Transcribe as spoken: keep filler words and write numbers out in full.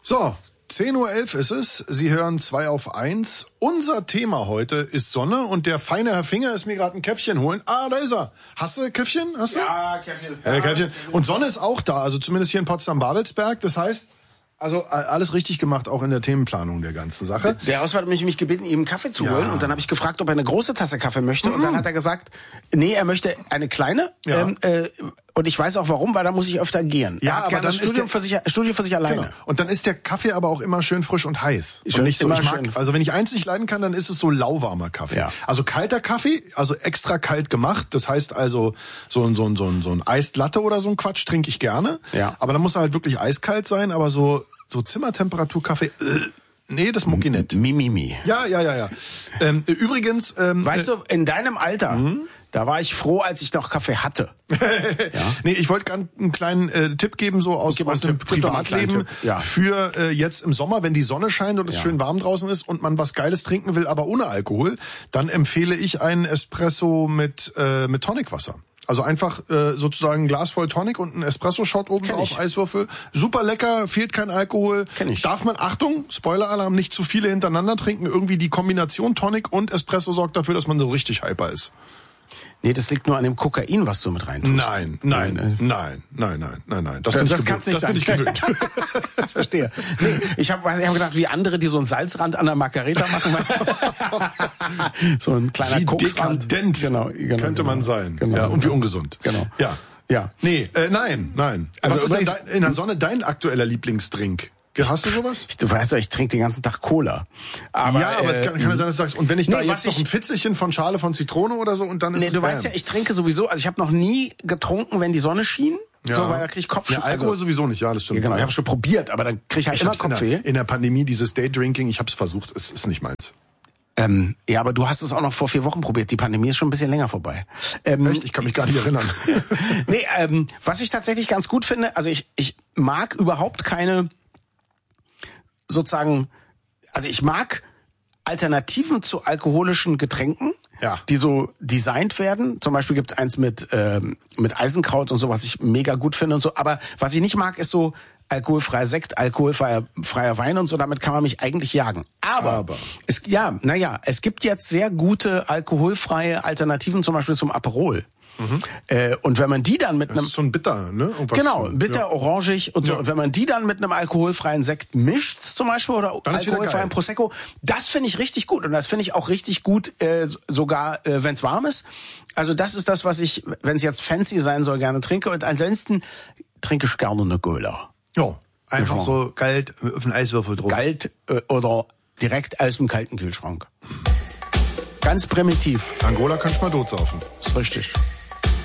So, zehn Uhr elf ist es. Sie hören zwei auf eins. Unser Thema heute ist Sonne und der feine Herr Finger ist mir gerade ein Käffchen holen. Ah, da ist er. Hast du Käffchen? Hast du? Ja, Käffchen ist da. Ja, Käffchen. Und Sonne ist auch da, also zumindest hier in Potsdam-Babelsberg. Das heißt, also alles richtig gemacht, auch in der Themenplanung der ganzen Sache. Der Hauswart hat mich, mich gebeten, ihm einen Kaffee zu holen. Ja. Und dann habe ich gefragt, ob er eine große Tasse Kaffee möchte. Mhm. Und dann hat er gesagt, nee, er möchte eine kleine. Ja. Ähm, äh, und ich weiß auch warum, weil da muss ich öfter gehen. Ja, er hat aber gerne dann das Studium ist für sich, Studio für sich alleine. Genau. Und dann ist der Kaffee aber auch immer schön frisch und heiß. Schön, und nicht so, immer ich mag, schön. also wenn ich eins nicht leiden kann, dann ist es so lauwarmer Kaffee. Ja. Also kalter Kaffee, also extra kalt gemacht. Das heißt also so ein so ein so ein so ein Iced Latte oder so ein Quatsch trinke ich gerne. Ja. Aber dann muss er halt wirklich eiskalt sein. Aber so so Zimmertemperatur-Kaffee, äh, nee, das mucki nicht. Mimimi. Ja, ja, ja, ja. Ähm, übrigens, ähm, Weißt du, in deinem Alter, mhm. da war ich froh, als ich noch Kaffee hatte. ja. Nee, ich wollte gerade einen kleinen äh, Tipp geben, so aus, aus dem Tipp, gib doch mal einen kleinen Privatleben Tipp. Ja. für äh, jetzt im Sommer, wenn die Sonne scheint und es Ja. schön warm draußen ist und man was Geiles trinken will, aber ohne Alkohol, dann empfehle ich einen Espresso mit äh, mit Tonicwasser. Also einfach äh, sozusagen ein Glas voll Tonic und ein Espresso-Shot oben Kenn drauf, ich. Eiswürfel. Super lecker, fehlt kein Alkohol. Kenn ich. Darf man, Achtung, Spoiler-Alarm, nicht zu viele hintereinander trinken. Irgendwie die Kombination Tonic und Espresso sorgt dafür, dass man so richtig hyper ist. Nee, das liegt nur an dem Kokain, was du mit reintust. Nein, nein, nein, nein, nein, nein, nein, nein. Das, Das, bin ich das gewöhnt. kann's nicht das bin ich sein. gewöhnt. Verstehe. Nee, ich habe ich hab gedacht, wie andere, die so einen Salzrand an der Margarita machen. So ein kleiner Wie Koksrand. dekadent Genau, genau, könnte genau. man sein. Genau. Ja, und wie ungesund. Genau. Ja. Ja. Nee, äh, nein, nein. Also Was ist denn übrigens- dein, in der Sonne dein aktueller Lieblingsdrink? Hast du sowas? Ich, du weißt doch, ich trinke den ganzen Tag Cola. Aber, ja, aber äh, es kann, kann ja sein, dass du sagst, und wenn ich da nee, jetzt was noch ein Fitzelchen von Schale von Zitrone oder so und dann ist Nee, es du bam. weißt ja, ich trinke sowieso, also ich habe noch nie getrunken, wenn die Sonne schien. Ja. So, weil da krieg ich Kopfweh. Ja, Alkohol also, sowieso nicht, ja, das stimmt. ja, genau, ich habe schon probiert, aber dann krieg ich halt Ich immer hab's in Kopfweh. der, in der Pandemie, dieses Daydrinking, ich hab's versucht, es ist nicht meins. Ähm, ja, aber du hast es auch noch vor vier Wochen probiert. Die Pandemie ist schon ein bisschen länger vorbei. Ähm, Echt? Ich kann mich gar nicht erinnern. nee, ähm, was ich tatsächlich ganz gut finde, also ich, ich mag überhaupt keine sozusagen, also ich mag Alternativen zu alkoholischen Getränken, Ja. die so designt werden. Zum Beispiel gibt's eins mit ähm, mit Eisenkkraut und so, was ich mega gut finde und so. Aber was ich nicht mag, ist so alkoholfreier Sekt, alkoholfreier freier Wein und so. Damit kann man mich eigentlich jagen. Aber, Aber. es, ja, naja, es gibt jetzt sehr gute alkoholfreie Alternativen, zum Beispiel zum Aperol. Mhm. Äh, und wenn man die dann mit Das einem ist so ein Bitter, ne? Irgendwas Genau, so, bitter, ja. orangig und so. Ja. Und wenn man die dann mit einem alkoholfreien Sekt mischt, zum Beispiel, oder Dann ist wieder alkoholfreien geil. Prosecco, das finde ich richtig gut. Und das finde ich auch richtig gut, äh, sogar äh, wenn es warm ist. Also das ist das, was ich, wenn es jetzt fancy sein soll, gerne trinke. Und ansonsten trinke ich gerne eine Cola. Ja, einfach Ja. so kalt auf einen Eiswürfel drauf. Kalt äh, oder direkt aus dem kalten Kühlschrank. Ganz primitiv. Angola kannst du mal totsaufen. Ist richtig.